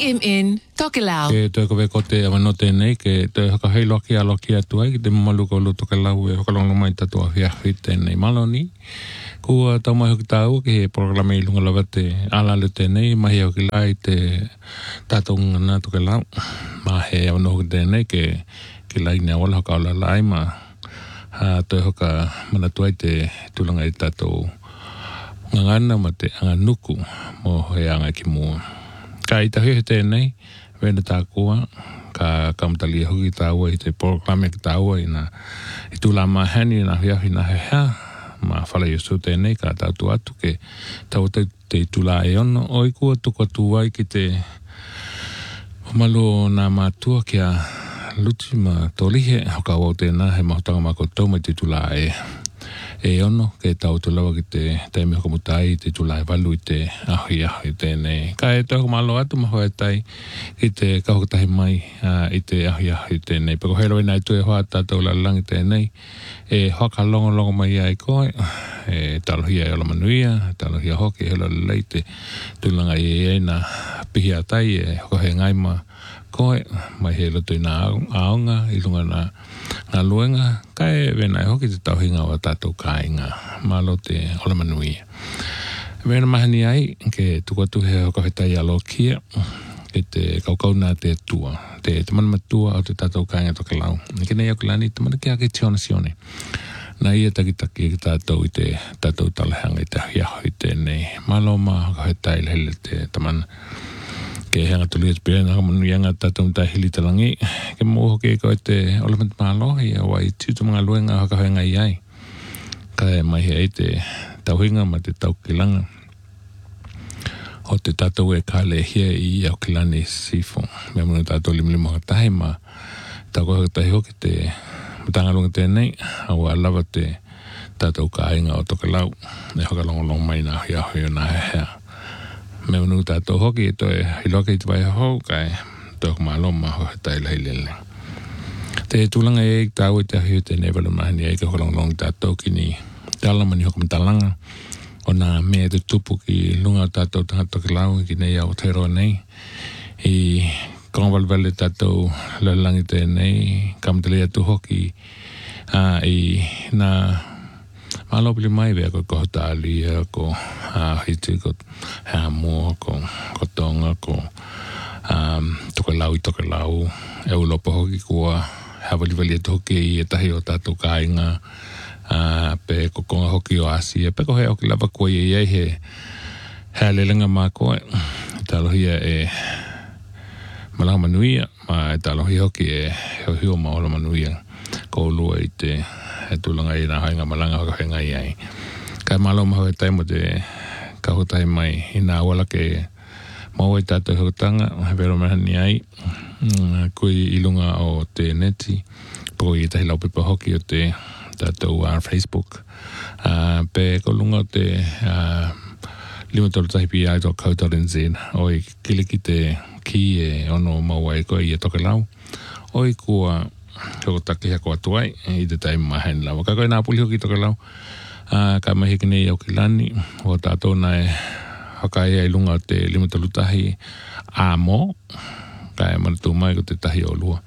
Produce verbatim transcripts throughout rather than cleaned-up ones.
M N, Tokelau. Ke te ko veko te avano te nei ke te haka hei loki a loki atu ai te malu ko lu Tokelau e haka longa mai tatu a fia te nei maloni. Kua tau mai hoki tau ke he programa i lunga lawa te ala le te nei mahi hoki lai te tatou ngana Tokelau. Ma he avano hoki te nei ke ke lai nea wala haka ala lai ma ha te hoka manatuai te tulanga i tatou ngangana ma te anga nuku mo he anga ki mua. Ka ita he te nei, wena tā kua, ka kamtali hoki tāua i te programe ki tāua i na i tūla mahani na hiahi na hea, ma whala i usu te nei ka tātu atu ke tau te, te tūla e ono, o i kua tuka tūai ki te malo nā mātua ki a luti ma tolihe, hoka wau tēnā he mahotanga mako tau mai te tūla e e ono ke tau tu lawa ki te taimi hoka mutai te tula e walu i te ahi ahi tēnei. Ka e tau malo atu maho e tai i te kahotahi mai uh, i te ahi ahi tēnei. Pako hero i nai tu e hoa tātou lalangi tēnei. E hoka longo longo mai ai koe, e talohia e ola manuia, talohia hoki e ola lei te tulanga i e na pihi a tai e hoka he ngaima koe, mai he loto i nā aonga, i lunga nā ngā luenga, kai wena e hoki te tauhinga o tātou kāinga, malo te ola manuia. Wena mahani ai, ke tukatu he hoka hetai alo kia, ke te kaukau nā te tua, te te mana matua o te tātou kāinga Tokelau. Ke nei au kilani, te mana kia ke tiona sione. Nā ia takitaki ki tātou i te tātou talahanga i te hiaho i tēnei. Malo ma hoka hetai lehele te tamana. Ke hanga tuli e te nga manu ianga tātou mta hili talangi. Ke moho ke koe te olamant mālohi a wai tūtu mga luenga haka hoenga i ai. Ka e mai hea i te tauhinga ma te taukilanga. O te tātou e ka le hia i au kilani sifo. Mea manu tātou limlimo haka tahi ma tau koe haka tahi hoki te matanga lunga tēnei. Au a lava te tātou ka inga o Tokelau. E haka longo longo mai nā hia hoi o nā hea. Me manu tātou hoki e toi hiloka i te vai hau kai tōk māloma ho he tai lai lele. Te tūlanga e ik tāu i te ahi o te nevela mahani e ka hokalongalong tātou ki ni tālamani hoka matalanga o nā mea te tupu ki lunga o tātou tanga Tokelau ki nei au te roa nei i kongwalwale tātou lalangi te nei kamatali atu hoki uh, i nā malo pili mai vea ko ko tali ko a hiti ko ha mo ko ko tonga ko um Tokelau i Tokelau e ulo po hoki ko ha vali vali to ke i tahi o tatu kainga a pe ko ko hoki o Asia pe ko he o lava ko ye ye he ha lelenga ma ko talohia e malanga manuia ma talohia hoki e ho hio ma ola manuia ko lua i te e tūlanga i nā hainga malanga haka whenga i ai. Kai malo maho e taimo te kahotai mai i nā wala ke mau e tātou hukatanga, he vero mahani ai, mm, kui ilunga o te neti, poko i tahi laupepa hoki o te tātou uh, Facebook. Uh, pe ko lunga o te uh, lima tolu tahi pi ai tō kautoren zin, o i kiliki te ki e ono mau ai koe i e Tokelau, o i kua ko taki hako atuai i te taimi mahani lawa. Ka koe nā puli hoki Tokelau, uh, ka mahi kine i au kilani, o tātou nai haka ia i lunga o te lima tolu tahi a mo, ka e manatu mai ko te tahi o lua.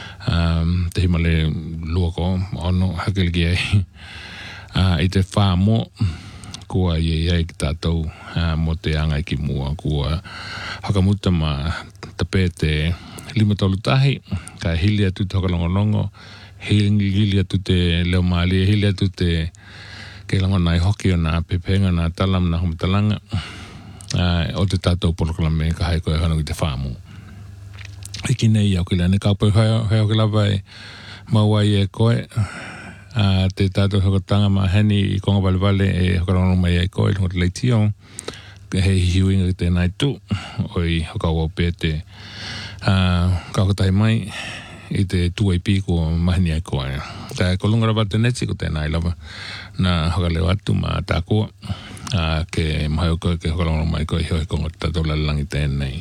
Um, te himale lua ko, ono hakeliki ai. Uh, I te whā mo, kua i e i ki tātou uh, mo te anga i ki mua, kua hakamuta ma tape te lima tolu tahi, ka hili atu te hokalongolongo, hili atu te leo maali, hili atu te ke lango nai hoki o nā pepenga, nā talam, nā humatalanga, uh, o te tātou polokalame ka haiko e hanu i te whāmu. Iki nei au ki lane, ka pui hoi au ki lawa e mauai e koe, uh, te tātou hokatanga mahani i konga vale vale e hokalongo mai e koe, lunga te leitio, ke hei hiuinga ki te nai tu, oi hokaua pe te Uh, ka hokatai mai i te tuai piko mahani ai koe. Ka kolunga rawa te neti ko tēnā i lava na hokaleo atu ma tā kua uh, ke mahai o koe ke hokalonga mai koe hoi kongo tātou lalangi tēnei.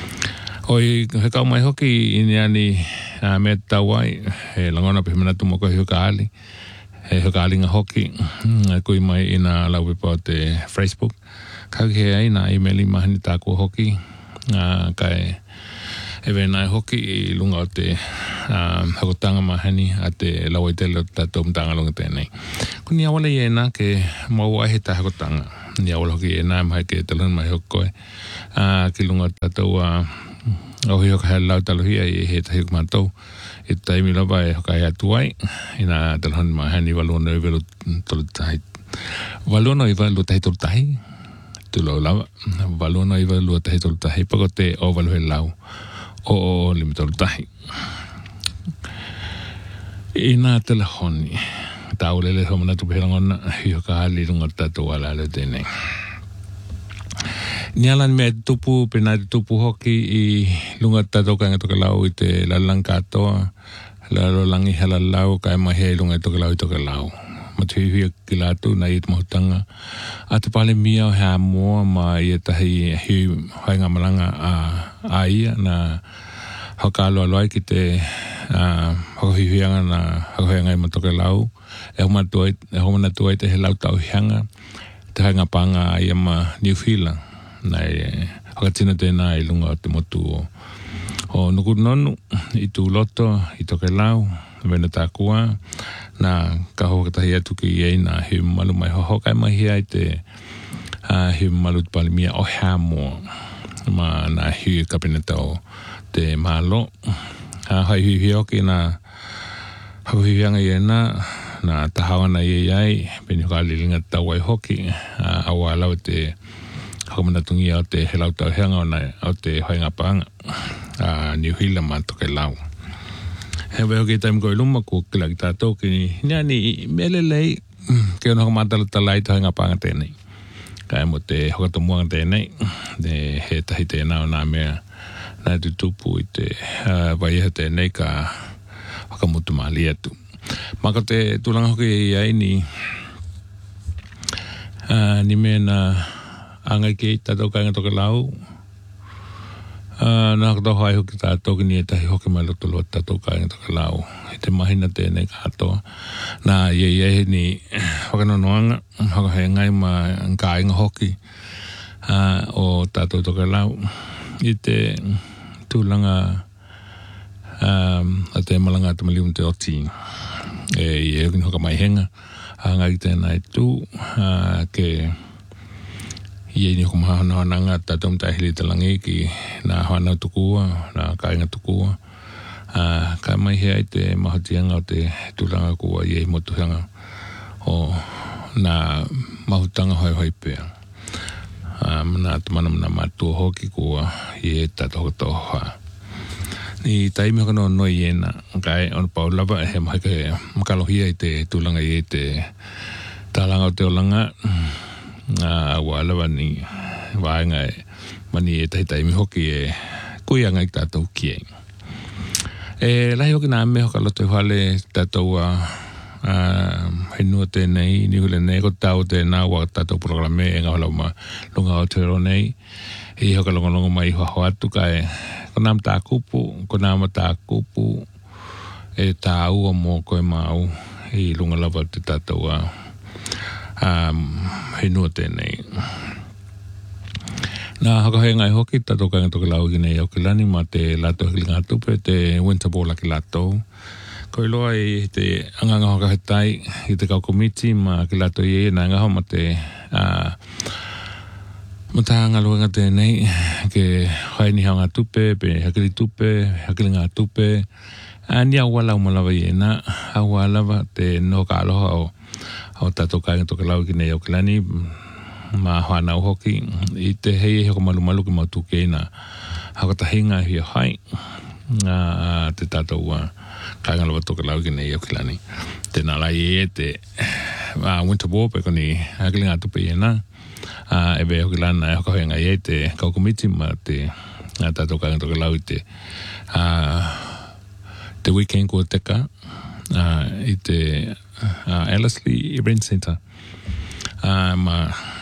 Oi he kau mai hoki i ni ani uh, mea tau ai he langona pe manatu mo koe hoka ali he hoka ali nga hoki uh, kui mai i nā laupepa o te Facebook. Ka he ai nā emaili mahani tā kua hoki uh, kai e vena hoki i lunga o te uh, hakotanga mahani a te lau i te leo tatou mtanga lunga tēnei. Ko ni awala i ena ke mau ai he ta hakotanga. Ni awala hoki i ena mai ke te luna mai hokoe. Uh, ki lunga tatou a uh, ohi hoka hea lau talohia i he tahi kumatou. I taimi lava e hoka hea tuai. Ina te luna mahani walona i velu tolu tahi. Walona i velu tahi tolu tahi. Tulo lava. Walona i velu tahi tolu tahi. Pako te o walu he lau. O o limitol tahi. Ina telefoni. Tau lele homana tu perangona hio ka hali lunga tatou ala le tēnei. Ni alan mea tupu pena tupu hoki i lunga tatou ka ngatoka lau i te lalang katoa. Lalo langi hala lau ka ema hea i lunga toka lau i toka lau. Matu hio ki latu na i te mahutanga. A te pale mia o hea mua ma i e tahi hio hainga malanga a, a ia na haka aloa loa ki te uh, hakohihianga na hakohianga i matoke lau. E homana tuai te he lau tau hianga. Te hainga panga a ia ma New Zealand. Na e hakatina tēnā i lunga o te motu o, o nuku nonu i tū loto i toke lau. Vena tā kua. Na ka hokatahi atu ki iei na hiu malu mai hohokai mai hia i te uh, hiu malu te pali mia o hea mua. Ma na hiu kapina tau te malo. Ha hai hiu hiu ki na hau hiu hianga i ena na tahawana i ei peni hoka lilinga tau ai hoki. Uh, awa lau te hakamanatungi au te he lau tau heanga o te hoinga panga. Uh, New Zealand ma toke lau. He weo ki taim koe luma kua kila ki tātou ki ni nia ni mele lei ke ono hakamatala talai te hoinga panga tēnei. Kai mo te hokatomuanga tēnei. Te he tahi tēnā o nā mea nā tu tupu i te uh, waiha tēnei ka hakamutu maali atu. Maka te tūlanga hoki i ai ni uh, ni mea na angai ki tātou ka inga toke lau. Uh, nā katoa hai hoki tātou ki ni e tahi hoki mai loto loa tātou ka inga toke lau. I te mahina tēnei katoa. Nā ie ie ni whakanonoanga, whakahe ngai ma ka inga hoki uh, o tātou toke lau. I te tūlanga um, a te malanga te malium te oti. E i e hoki hoka mai henga. A ngai tēnei tū uh, ke i e ni hoka mahana hananga tātou mta hili te langi ki nā hana tukua, nā kāinga tukua. Uh, ka mai hea i te mahutianga o te tūlanga kua i e motuhanga o nā mahutanga hoi hoi pēr. Um, nā te mana mana mātua hoki kua i e tātou hoka toha. Ni taimi hoka no noi i ena, kai ona pau lava e he mahika e makalohia i te tūlanga i e te tālanga o te olanga. Uh, awa lava ni waenga e mani e tahi taimi hoki e kuianga i tātou kiei. E lahi hoki nā me hoka loto i hale tātou a uh, henua tēnei, ni hule nei ko tau tēnā wa tātou programe e ngā holau ma lunga o te ro nei. I hoka longa longa mai hoa atu kai ko nām tā kupu, ko nām tā kupu e tā ua mō koe mau i lunga lava te tātou a um, henua tēnei. Nā haka hea ngai hoki, tātou kainga toke lau ki nei au ki lani ma te lato hili ngā tupe, te winter ball ki lato. Ko i loa i te anganga hoka he tai, i te kau komiti ma ki lato i e nā ngaho ma te uh, ma tā ngā luenga tēnei, ke hai ni hao ngā tupe, pe hakili tupe, hakili ngā tupe. Uh, ni au wala umalawa i e nā, au walawa te no ka aloha o o tātou kāinga toke lau ki nei au ki lani ma whanau hoki i te hei e hoko malu malu ki mautu kei na hakatahinga hia hai uh, te tātou uh, kāinga lawa toke lau ki nei au ki lani te nā lai e te uh, winter war pe koni hakili ngā tupe i e nā uh, e be hoki lana e hoko henga i e te kaukomiti ma te uh, tātou kāinga toke lau i te uh, te weekend kua teka uh, i te Uh, Ellerslie Event Centre. Uh, ma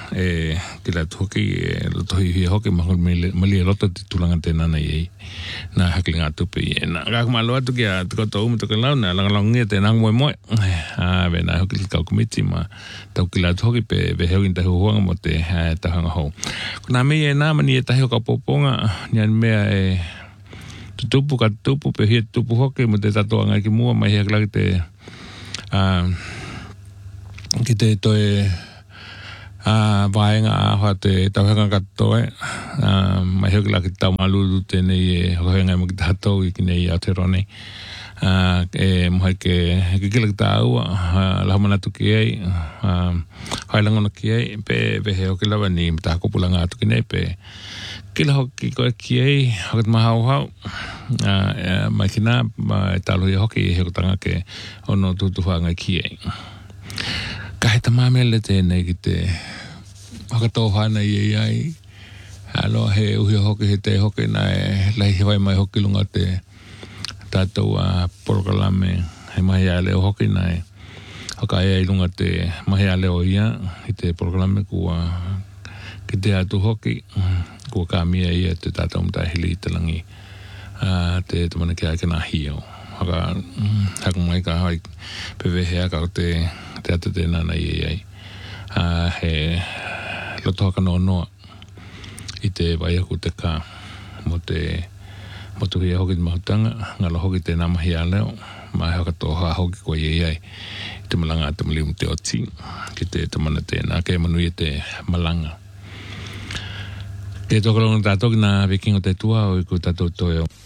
e kila tuki e loto hi hoki ma mali mali loto titulanga tena na ye na haklinga tupe ye na ga ma lo tu kia to to um to kala na la longi te nang mo mo a be na hoki ka komiti ma to kila tuki pe be hoki ta huanga mo te ta hanga ho na me ye na mani ta ho ka poponga nyan me e tupu ka tupu pe hi tupu hoki mo te tato anga ki mua mai hekla te a ki te toe a vaenga a ho te tawhanga katoe a mai hekla ki tau malulu te nei ho henga mo ki tato i ki nei Aotearoa a e mo ke ki kila ki tau la mana tu ki ai a hai langona ki ai pe pe he hoki lava ni ta kopulanga tu ki nei pe kila hoki ko ki ai hoki mahau hau a mai kina mai talo hoki he tanga ke ono tu tu hanga ki ai ka he tamamele te nei ki te haka tō hana i ai alo he uhi hoki he te hoki na e lai hewai mai hoki lunga te tātou a porokalame he mahi a leo hoki na e haka e ai lunga te mahi a leo ia i te porokalame kua ki te atu hoki kua ka mia ia te tātou mta hili i te langi a te te mana ki ai kena hio haka haka mai ka hai pewehe aka o te te atu te nana i ai a he loto haka no noa i te vai aku te ka mo te mo tu hia hoki te mahutanga ngalo hoki te nā mahi a leo ma haka tō ha hoki ko i ai te malanga te malimu te oti ki te tamana te nā ke manui te malanga ke tōkalonga tātoki nā vikingo te tua o i ku tātou toio